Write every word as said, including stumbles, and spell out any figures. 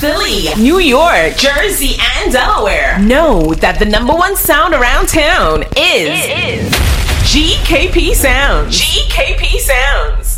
Philly, New York, Jersey, and Delaware. Know that the number one sound around town is, is G K P Sounds. G K P Sounds.